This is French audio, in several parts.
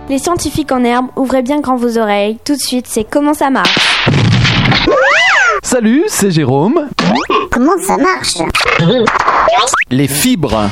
Les scientifiques en herbe, ouvrez bien grand vos oreilles. Tout de suite, c'est Comment ça marche. Salut, c'est Jérôme. Comment ça marche? Les fibres.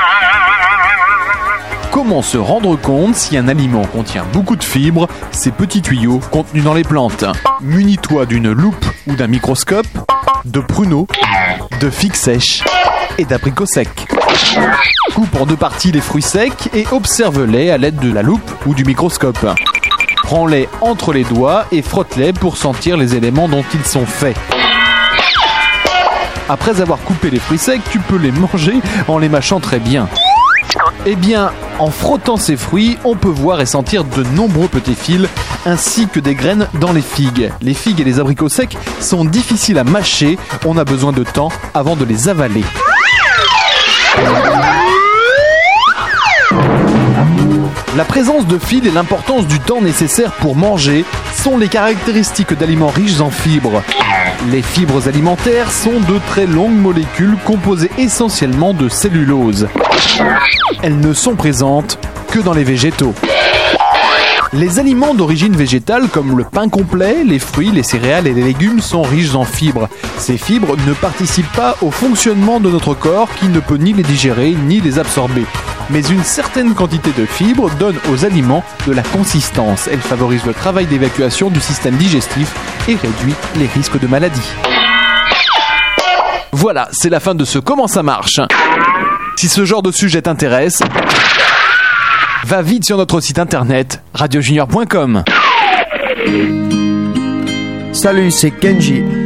Comment se rendre compte si un aliment contient beaucoup de fibres, ces petits tuyaux contenus dans les plantes? Munis-toi d'une loupe ou d'un microscope, de pruneaux, de figues sèches et d'abricots secs. Coupe en deux parties les fruits secs et observe-les à l'aide de la loupe ou du microscope. Prends-les entre les doigts et frotte-les pour sentir les éléments dont ils sont faits. Après avoir coupé les fruits secs, tu peux les manger en les mâchant très bien. Eh bien, en frottant ces fruits, on peut voir et sentir de nombreux petits fils, ainsi que des graines dans les figues. Les figues et les abricots secs sont difficiles à mâcher, on a besoin de temps avant de les avaler. La présence de fils et l'importance du temps nécessaire pour manger sont les caractéristiques d'aliments riches en fibres. Les fibres alimentaires sont de très longues molécules composées essentiellement de cellulose. Elles ne sont présentes que dans les végétaux. Les aliments d'origine végétale comme le pain complet, les fruits, les céréales et les légumes sont riches en fibres. Ces fibres ne participent pas au fonctionnement de notre corps qui ne peut ni les digérer ni les absorber. Mais une certaine quantité de fibres donne aux aliments de la consistance. Elle favorise le travail d'évacuation du système digestif et réduit les risques de maladies. Voilà, c'est la fin de ce Comment ça marche. Si ce genre de sujet t'intéresse, va vite sur notre site internet radiojunior.com. Salut, c'est Kenji.